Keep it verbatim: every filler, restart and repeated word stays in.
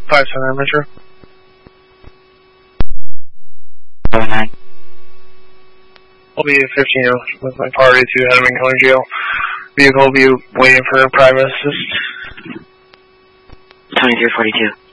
five seven Metro. seven nine. I'll be fifteen with my party to Hedman County Jail. Vehicle will be waiting for private assist. twenty-three forty-two.